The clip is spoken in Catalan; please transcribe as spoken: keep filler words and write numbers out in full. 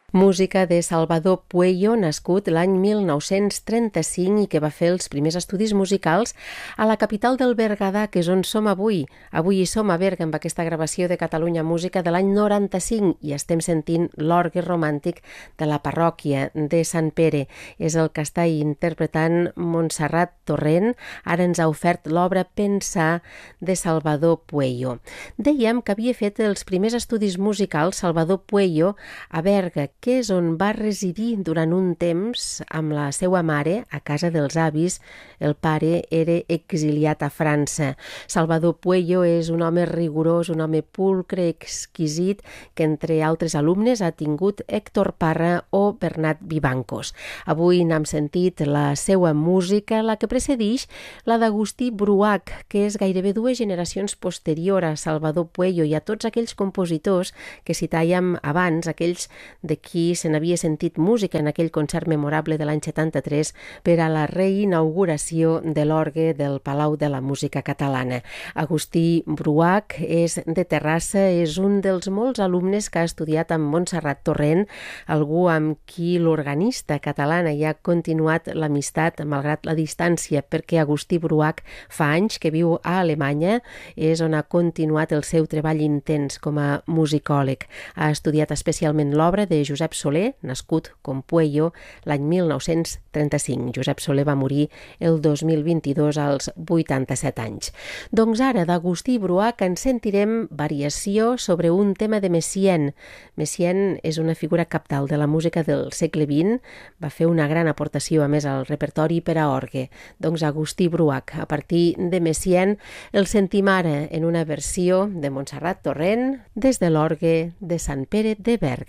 Música de Salvador Pueyo, nascut l'any mil nou-cents trenta-cinc i que va fer els primers estudis musicals a la capital del Berguedà, que és on som avui. Avui hi som a Berga amb aquesta gravació de Catalunya Música de l'any noranta-cinc i estem sentint l'orgue romàntic de la parròquia de Sant Pere. És el que està interpretant Montserrat Torrent. Ara ens ha ofert l'obra Pensar de Salvador Pueyo. Dèiem que havia fet els primers estudis musicals Salvador Pueyo a Berga, que és on va residir durant un temps amb la seva mare a casa dels avis. El pare era exiliat a França. Salvador Pueyo és un home rigorós, un home pulcre, exquisit, que entre altres alumnes ha tingut Héctor Parra o Bernat Vivancos. Avui n'hem sentit la seva música, la que precedeix la d'Agustí Bruach, que és gairebé dues generacions posterior a Salvador Pueyo i a tots aquells compositors que citàvem abans, aquells de qui se n'havia sentit música en aquell concert memorable de l'any setanta-tres per a la reinauguració de l'orgue del Palau de la Música Catalana. Agustí Bruach és de Terrassa, és un dels molts alumnes que ha estudiat amb Montserrat Torrent, algú amb qui l'organista catalana ja ha continuat l'amistat malgrat la distància, perquè Agustí Bruach fa anys que viu a Alemanya, és on ha continuat el seu treball intens com a musicòleg. Ha estudiat especialment l'obra de Josep Soler, nascut com Pueyo l'any mil nou-cents trenta-cinc. Josep Soler va morir el dos mil vint-i-dos als vuitanta-set anys. Doncs ara d'Agustí Bruach en sentirem variació sobre un tema de Messiaen. Messiaen és una figura cabdal de la música del segle vint, va fer una gran aportació a més al repertori per a orgue. Doncs Agustí Bruach, a partir de Messiaen, el sentim ara en una versió de Montserrat Torrent des de l'orgue de Sant Pere de Berga.